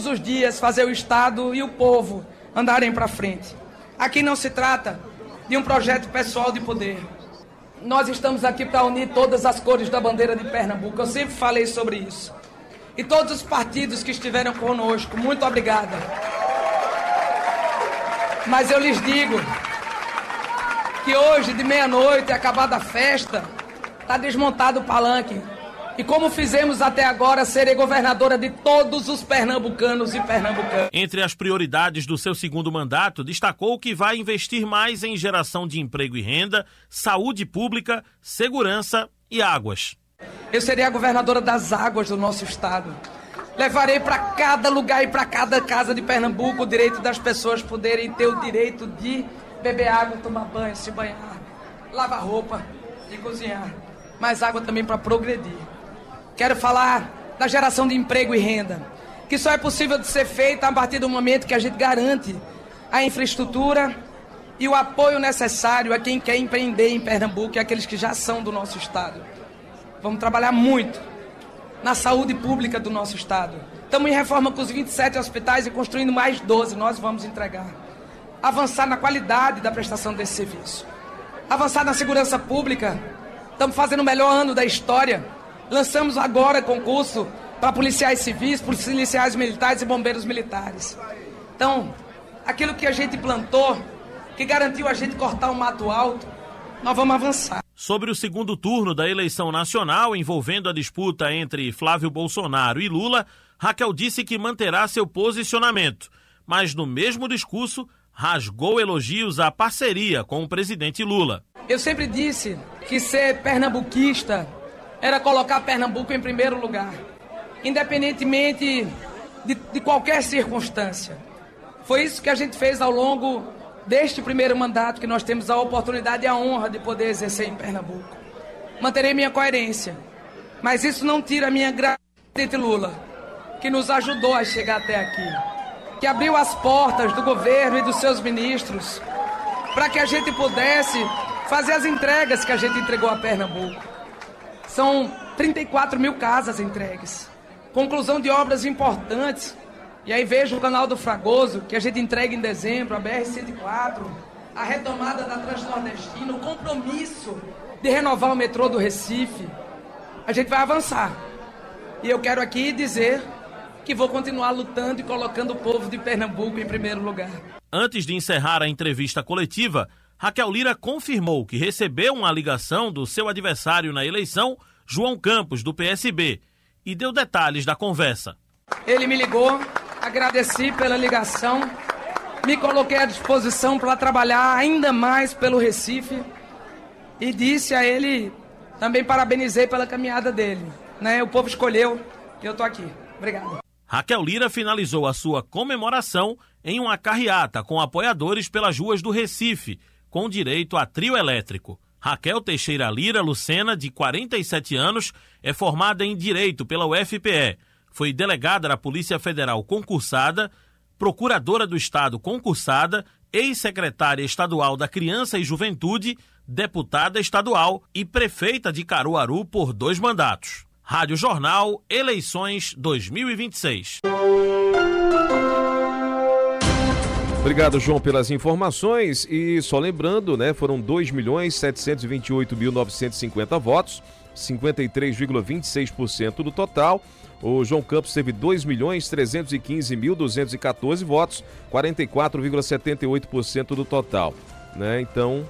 os dias fazer o Estado e o povo andarem para frente. Aqui não se trata de um projeto pessoal de poder. Nós estamos aqui para unir todas as cores da bandeira de Pernambuco. Eu sempre falei sobre isso. E todos os partidos que estiveram conosco, muito obrigada. Mas eu lhes digo que hoje, de meia-noite, acabada a festa, está desmontado o palanque. E como fizemos até agora, serei governadora de todos os pernambucanos e pernambucanas. Entre as prioridades do seu segundo mandato, destacou que vai investir mais em geração de emprego e renda, saúde pública, segurança e águas. Eu serei a governadora das águas do nosso estado. Levarei para cada lugar e para cada casa de Pernambuco o direito das pessoas poderem ter o direito de beber água, tomar banho, se banhar, lavar roupa e cozinhar. Mas água também para progredir. Quero falar da geração de emprego e renda, que só é possível de ser feita a partir do momento que a gente garante a infraestrutura e o apoio necessário a quem quer empreender em Pernambuco e aqueles que já são do nosso estado. Vamos trabalhar muito na saúde pública do nosso estado. Estamos em reforma com os 27 hospitais e construindo mais 12, nós vamos entregar. Avançar na qualidade da prestação desse serviço. Avançar na segurança pública. Estamos fazendo o melhor ano da história. Lançamos agora concurso para policiais civis, policiais militares e bombeiros militares. Então, aquilo que a gente plantou, que garantiu a gente cortar o mato alto, nós vamos avançar. Sobre o segundo turno da eleição nacional, envolvendo a disputa entre Flávio Bolsonaro e Lula, Raquel disse que manterá seu posicionamento, mas no mesmo discurso rasgou elogios à parceria com o presidente Lula. Eu sempre disse que ser pernambuquista era colocar Pernambuco em primeiro lugar, independentemente de qualquer circunstância. Foi isso que a gente fez ao longo deste primeiro mandato, que nós temos a oportunidade e a honra de poder exercer em Pernambuco. Manterei minha coerência, mas isso não tira a minha gratidão Lula, que nos ajudou a chegar até aqui, que abriu as portas do governo e dos seus ministros para que a gente pudesse fazer as entregas que a gente entregou a Pernambuco. São 34 mil casas entregues, conclusão de obras importantes. E aí vejo o canal do Fragoso, que a gente entrega em dezembro, a BR-104, a retomada da Transnordestina, o compromisso de renovar o metrô do Recife. A gente vai avançar. E eu quero aqui dizer que vou continuar lutando e colocando o povo de Pernambuco em primeiro lugar. Antes de encerrar a entrevista coletiva, Raquel Lira confirmou que recebeu uma ligação do seu adversário na eleição, João Campos, do PSB, e deu detalhes da conversa. Ele me ligou, agradeci pela ligação, me coloquei à disposição para trabalhar ainda mais pelo Recife e disse a ele, também parabenizei pela caminhada dele. O povo escolheu e eu estou aqui. Obrigado. Raquel Lira finalizou a sua comemoração em uma carreata com apoiadores pelas ruas do Recife, com direito a trio elétrico. Raquel Teixeira Lira Lucena, de 47 anos, é formada em Direito pela UFPE. Foi delegada da Polícia Federal concursada, procuradora do Estado concursada, ex-secretária estadual da Criança e Juventude, deputada estadual e prefeita de Caruaru por 2 mandatos. Rádio Jornal, eleições 2026. Obrigado, João, pelas informações. E só lembrando, foram 2.728.950 votos, 53,26% do total. O João Campos teve 2.315.214 votos, 44,78% do total. Então,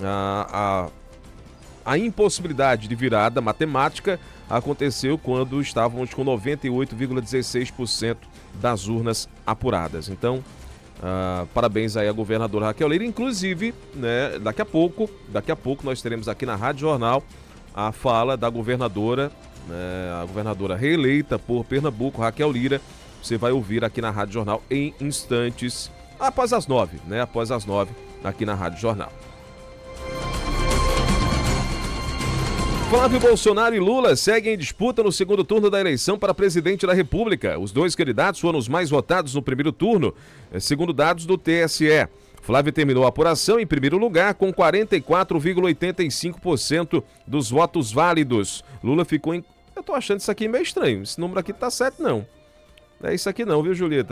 a impossibilidade de virada matemática aconteceu quando estávamos com 98,16% das urnas apuradas. Então, parabéns aí à governadora Raquel Lira. Inclusive, daqui a pouco nós teremos aqui na Rádio Jornal a fala da governadora, a governadora reeleita por Pernambuco, Raquel Lira. Você vai ouvir aqui na Rádio Jornal em instantes, após as 9, após as 9, aqui na Rádio Jornal. Flávio Bolsonaro e Lula seguem em disputa no segundo turno da eleição para presidente da República. Os dois candidatos foram os mais votados no primeiro turno, segundo dados do TSE. Flávio terminou a apuração em primeiro lugar com 44,85% dos votos válidos. Lula ficou em... Eu tô achando isso aqui meio estranho. Esse número aqui tá certo, não. Não é isso aqui não, viu, Julieta?